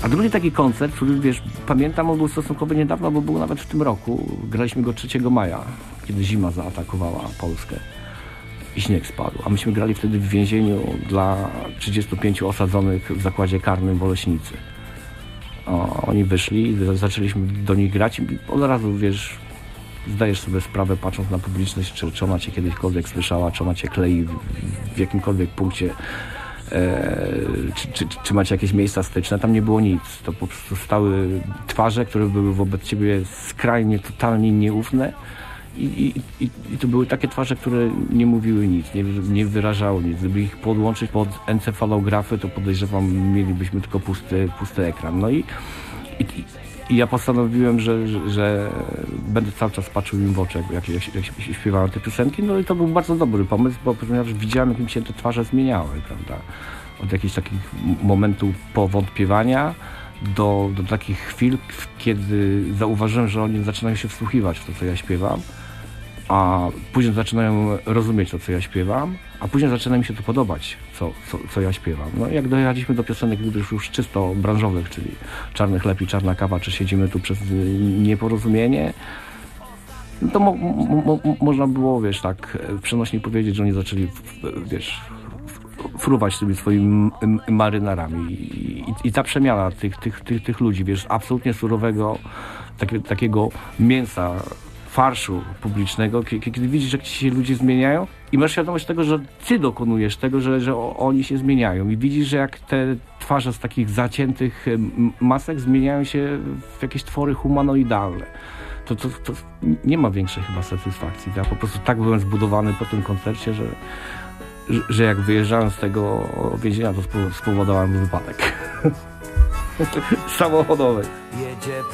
A drugi taki koncert, który wiesz, pamiętam, on był stosunkowo niedawno, bo był nawet w tym roku. Graliśmy go 3 maja, kiedy zima zaatakowała Polskę i śnieg spadł. A myśmy grali wtedy w więzieniu dla 35 osadzonych w zakładzie karnym w Oleśnicy. Oni wyszli, zaczęliśmy do nich grać i od razu, wiesz, zdajesz sobie sprawę, patrząc na publiczność, czy ona cię kiedyśkolwiek słyszała, czy ona cię klei w jakimkolwiek punkcie, czy macie jakieś miejsca styczne. Tam nie było nic. To po prostu stały twarze, które były wobec ciebie skrajnie, totalnie nieufne i to były takie twarze, które nie mówiły nic, nie wyrażały nic. Gdyby ich podłączyć pod encefalografy, to podejrzewam, mielibyśmy tylko pusty ekran. No i ja postanowiłem, że będę cały czas patrzył im w oczy, jak śpiewałem te piosenki. No i to był bardzo dobry pomysł, bo ponieważ widziałem, jak mi się te twarze zmieniały, prawda? Od jakichś takich momentów powątpiewania do takich chwil, kiedy zauważyłem, że oni zaczynają się wsłuchiwać w to, co ja śpiewam, a później zaczynają rozumieć to, co ja śpiewam, a później zaczyna mi się to podobać, co ja śpiewam. No jak dojechaliśmy do piosenek już czysto branżowych, czyli Czarny chleb i czarna kawa, czy siedzimy tu przez nieporozumienie, to można było, wiesz, tak przenośnie powiedzieć, że oni zaczęli, wiesz, fruwać tymi swoimi marynarami i ta przemiana tych ludzi, wiesz, absolutnie surowego, takiego mięsa, farszu publicznego, kiedy widzisz, jak ci się ludzie zmieniają i masz świadomość tego, że ty dokonujesz tego, że oni się zmieniają i widzisz, że jak te twarze z takich zaciętych masek zmieniają się w jakieś twory humanoidalne. To nie ma większej chyba satysfakcji. Ja po prostu tak byłem zbudowany po tym koncercie, że jak wyjeżdżałem z tego więzienia, to spowodowałem wypadek samochodowy.